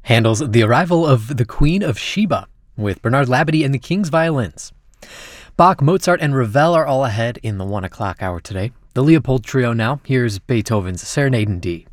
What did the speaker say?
Handel's The Arrival of the Queen of Sheba with Bernard Labadie and the King's Violins. Bach, Mozart, and Ravel are all ahead in the 1 o'clock hour today. The Leopold Trio now. Here's Beethoven's Serenade in D.